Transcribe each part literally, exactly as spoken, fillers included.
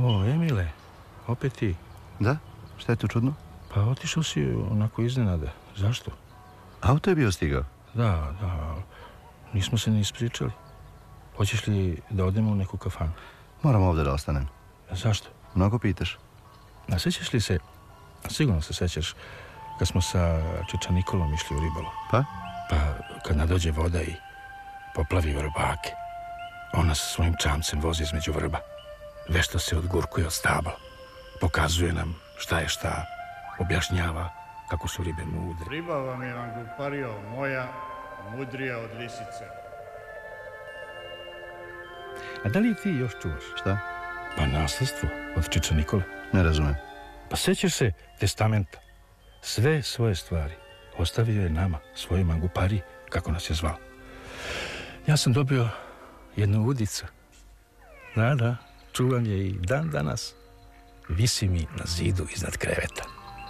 O, Emile, opet ti. Da? Šta je tu čudno? Pa otišao si onako iznenada. Zašto? Auto je bio stigao? Da, da. Nismo se ni ispričali. Hoćeš li da odemo u neku kafanu? Moram ovdje da ostanem. A zašto? Mnogo pitaš. A sećaš li se, sigurno se sećaš, kad smo sa Čiča Nikolom išli u ribolov? Pa? Pa kad nadođe voda i poplavi vrbake, on nas svojim čamcem vozi između vrba. Vešta se odgurkuje od stabla. Pokazuje nam šta je šta. Objašnjava kako su ribe mudre. Riba vam je vangupario moja, mudrija od lisice. A da li ti još čuvaš? Šta? Pa nasledstvo od Čiča Nikole. Ne razumem. Pa sećaš se testamenta. Sve svoje stvari ostavio je nama, svojoj mangupari, kako nas je zvao. Ja sam dobio jednu udicu. Da, da, čuvam je i dan danas. Visi mi na zidu iznad kreveta.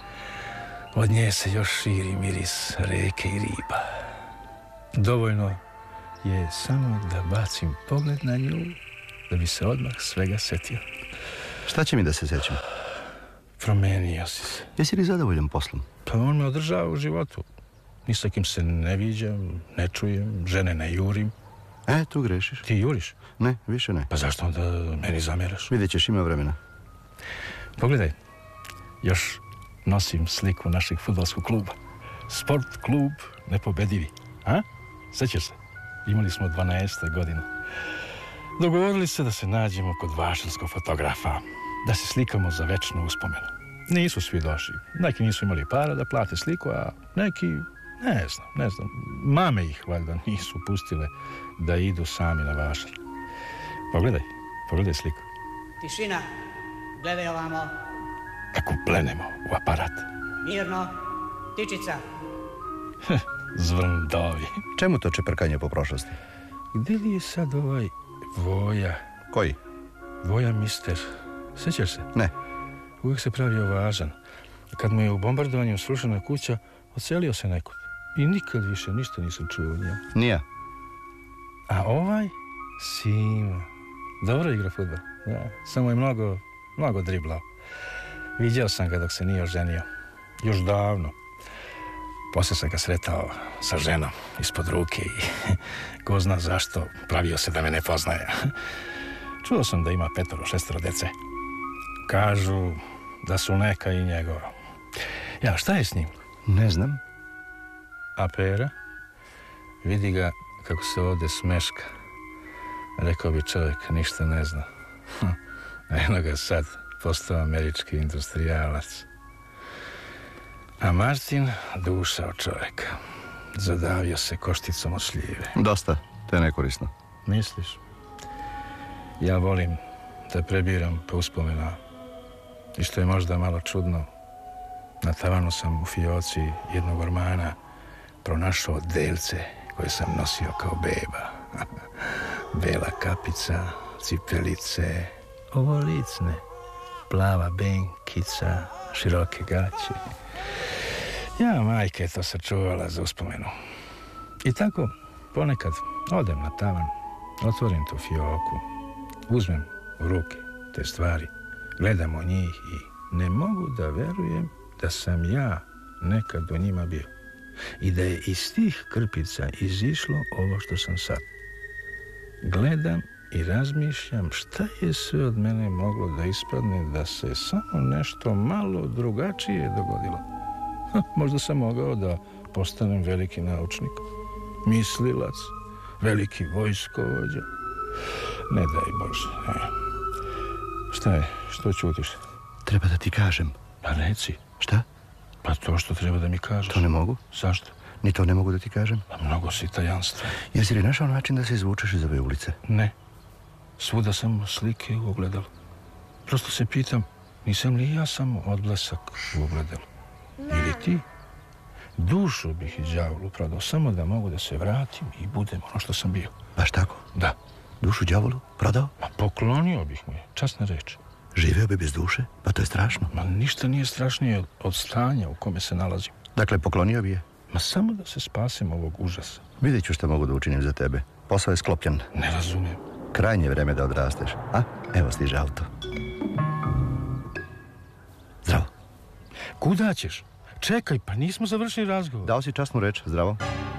Od nje se još širi miris reke i riba. Dovoljno je samo da bacim pogled na nju, da bi se odmah svega setio. Šta će mi da se sećam? Promenio si se. Jesi li zadovoljan poslom? Pa on me održava u životu. Ni sa kim se ne viđam, ne čujem, žene ne jurim. E, tu grešiš. Ti juriš? Ne, više ne. Pa zašto onda meni zamjeraš? Vidjet ćeš, ima vremena. Pogledaj, još nosim sliku našeg fudbalskog kluba. Sport klub Nepobedivi. A? Sećaš se? Imali smo dvanaest godina. Dogovorili se da se nađemo kod vašarskog fotografa, da se slikamo za večnu uspomenu. Nisu svi došli. Neki nisu imali para da plate sliku, a neki, ne znam, ne znam. Mame ih valjda nisu pustile da idu sami na vašar. Pogledaj, pogledaj sliku. Tišina, gledaj ovamo. Kako plenemo u aparat. Mirno, tičica. Zvrndovi. Čemu to čeprkanje po prošlosti? Gde li je sad ovaj Voja? Koji? Voja mister. Sećaš se? Ne. Uvijek se pravio važan. Kad mu je u bombardovanju srušena kuća, odselio se nekud. I nikad više ništa nisam čuo od njega. Nija. A ovaj? Sima. Dobro igra fudbal. Da. Samo je mnogo, mnogo driblao. Viđao sam ga dok se nije oženio. Još davno. Poslije sam ga sretao sa ženom ispod ruke i ko zna zašto pravio se da me ne poznaje. Čuo sam da ima petoro, šestoro dece. Kažu da su neka i njegova. Ja, šta je s njim? Ne znam. A Pera? Vidi ga kako se ovdje smeška. Rekao bi čovjek, ništa ne zna. Eno ga sad, postao američki industrijalac. A Martin, duša od čovjeka. Zadavio se košticom od šljive. Dosta, to je nekorisno. Misliš? Ja volim da prebiram po uspomena. I što je možda malo čudno, na tavanu sam u fioci jednog ormana pronašao delce koje sam nosio kao beba. Bela kapica, cipelice, ovolicne, plava benkica, široke gaće. Ja, majka je to sačuvala za uspomenu. I tako, ponekad odem na tavan, otvorim tu fioku, uzmem u ruke te stvari, gledam u njih i ne mogu da verujem da sam ja nekad u njima bio. I da je iz tih krpica izišlo ovo što sam sad. Gledam i razmišljam šta je sve od mene moglo da ispadne da se samo nešto malo drugačije dogodilo. Ha, možda sam mogao da postanem veliki naučnik, mislilac, veliki vojskovođa. Ne daj Bože, ne. Šta je? Što ćutiš? Treba da ti kažem. Pa reci. Šta? Pa to što treba da mi kažeš. To ne mogu. Zašto? Ni to ne mogu da ti kažem. Pa mnogo si tajanstva. Jesi li našao način da se izvučeš iz ove ulice? Ne. Svuda sam slike u ogledalu. Prosto se pitam, nisam li ja samo odblasak u ogledalu? Ili ti? Dušu bih i đavolu prodao samo da mogu da se vratim i budem ono što sam bio. Baš tako? Da. Dušu đavolu prodao? Ma poklonio bih mu je, časna reč. Živeo bi bez duše? Pa to je strašno. Ma ništa nije strašnije od, od stanja u kome se nalazim. Dakle, poklonio bi je? Ma samo da se spasim ovog užasa. Vidjet ću šta mogu da učinim za tebe. Posao je sklopljen. Ne razumijem. Krajnje vreme da odrasteš. A, evo stiže auto. Kuda ćeš? Čekaj, pa nismo završili razgovor. Dao si časnu reč, zdravo.